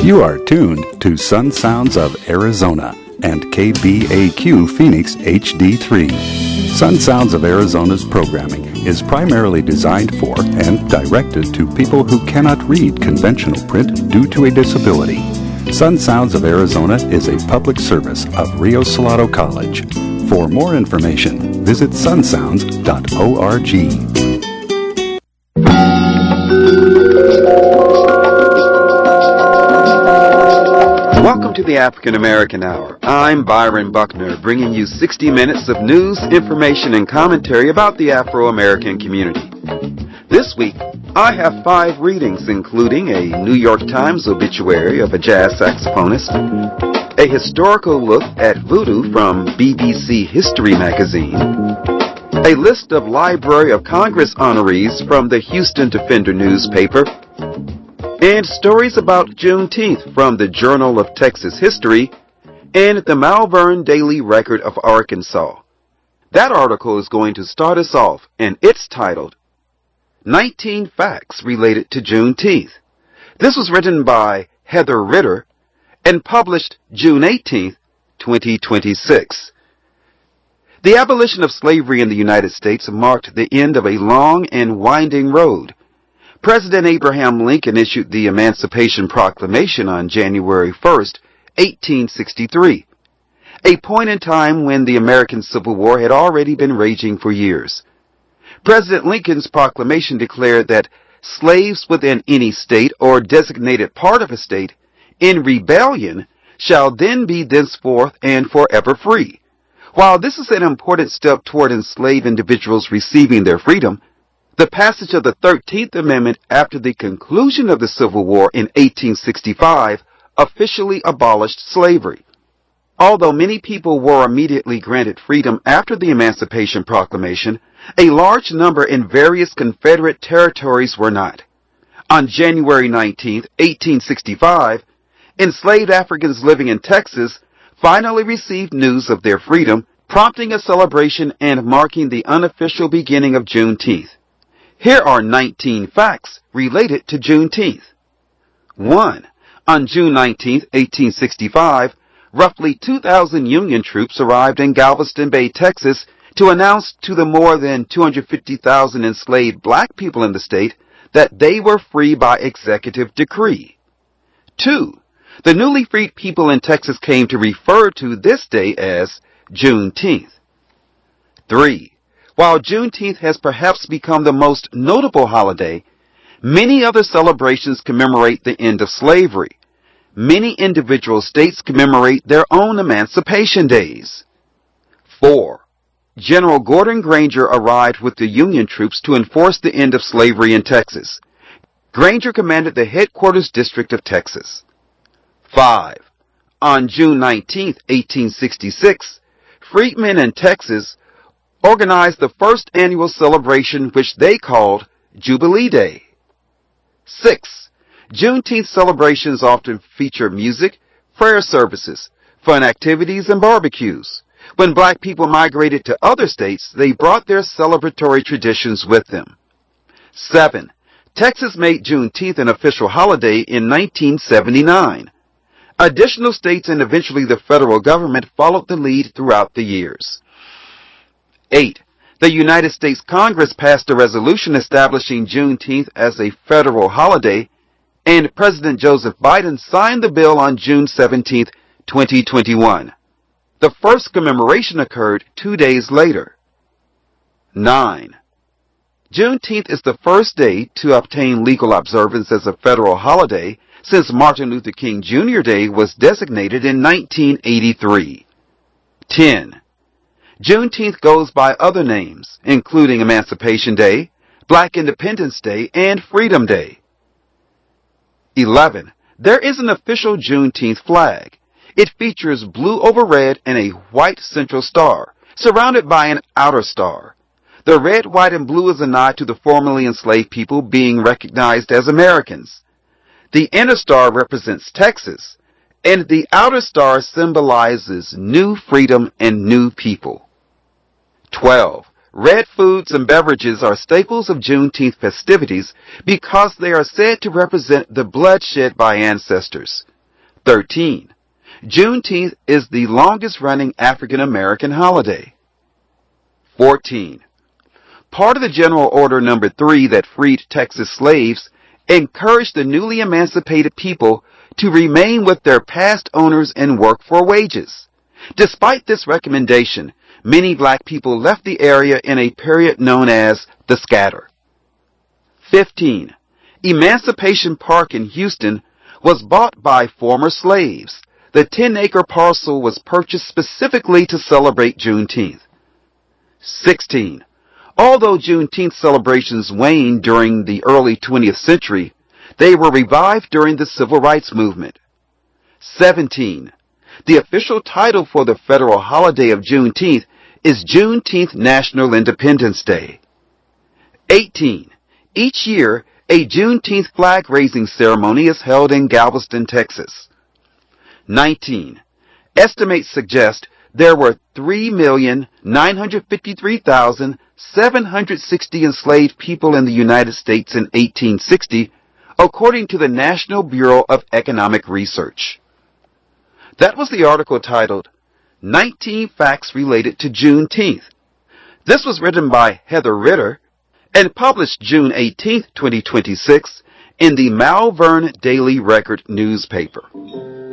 You are tuned to Sun Sounds of Arizona and KBAQ Phoenix HD3. Sun Sounds of Arizona's programming is primarily designed for and directed to people who cannot read conventional print due to a disability. Sun Sounds of Arizona is a public service of Rio Salado College. For more information, visit sunsounds.org. Welcome to the African American Hour. I'm Byron Buckner, bringing you 60 minutes of news, information, and commentary about the Afro-American community. This week, I have 5 readings, including a New York Times obituary of a jazz saxophonist, a historical look at voodoo from BBC History magazine, a list of Library of Congress honorees from the Houston Defender newspaper, and stories about Juneteenth from the Journal of Texas History and the Malvern Daily Record of Arkansas. That article is going to start us off, and it's titled 19 Facts Related to Juneteenth. This was written by Heather Ritter and published June 18, 2026. The abolition of slavery in the United States marked the end of a long and winding road. President Abraham Lincoln issued the Emancipation Proclamation on January 1, 1863, a point in time when the American Civil War had already been raging for years. President Lincoln's proclamation declared that slaves within any state or designated part of a state in rebellion shall then be thenceforth and forever free. While this is an important step toward enslaved individuals receiving their freedom, the passage of the 13th Amendment after the conclusion of the Civil War in 1865 officially abolished slavery. Although many people were immediately granted freedom after the Emancipation Proclamation, a large number in various Confederate territories were not. On January 19, 1865, enslaved Africans living in Texas finally received news of their freedom, prompting a celebration and marking the unofficial beginning of Juneteenth. Here are 19 facts related to Juneteenth. 1. On June 19, 1865, roughly 2,000 Union troops arrived in Galveston Bay, Texas, to announce to the more than 250,000 enslaved black people in the state that they were free by executive decree. 2. The newly freed people in Texas came to refer to this day as Juneteenth. 3. While Juneteenth has perhaps become the most notable holiday, many other celebrations commemorate the end of slavery. Many individual states commemorate their own emancipation days. 4. General Gordon Granger arrived with the Union troops to enforce the end of slavery in Texas. Granger commanded the headquarters district of Texas. 5. On June 19, 1866, freedmen in Texas organized the first annual celebration, which they called Jubilee Day. 6. Juneteenth celebrations often feature music, prayer services, fun activities, and barbecues. When black people migrated to other states, they brought their celebratory traditions with them. 7. Texas made Juneteenth an official holiday in 1979. Additional states and eventually the federal government followed the lead throughout the years. 8. The United States Congress passed a resolution establishing Juneteenth as a federal holiday, and President Joseph Biden signed the bill on June 17, 2021. The first commemoration occurred 2 days later. 9. Juneteenth is the first day to obtain legal observance as a federal holiday since Martin Luther King Jr. Day was designated in 1983. 10. Juneteenth goes by other names, including Emancipation Day, Black Independence Day, and Freedom Day. 11. There is an official Juneteenth flag. It features blue over red and a white central star, surrounded by an outer star. The red, white, and blue is a nod to the formerly enslaved people being recognized as Americans. The inner star represents Texas, and the outer star symbolizes new freedom and new people. 12. Red foods and beverages are staples of Juneteenth festivities because they are said to represent the blood shed by ancestors. 13. Juneteenth is the longest-running African American holiday. 14. Part of the General Order No. 3 that freed Texas slaves encouraged the newly emancipated people to remain with their past owners and work for wages. Despite this recommendation, many black people left the area in a period known as the Scatter. 15. Emancipation Park in Houston was bought by former slaves. The 10-acre parcel was purchased specifically to celebrate Juneteenth. 16. Although Juneteenth celebrations waned during the early 20th century, they were revived during the Civil Rights Movement. 17. The official title for the federal holiday of Juneteenth is Juneteenth National Independence Day. 18. Each year, a Juneteenth flag-raising ceremony is held in Galveston, Texas. 19. Estimates suggest there were 3,953,760 enslaved people in the United States in 1860, according to the National Bureau of Economic Research. That was the article titled 19 Facts Related to Juneteenth. This was written by Heather Ritter and published June 18, 2026 in the Malvern Daily Record newspaper.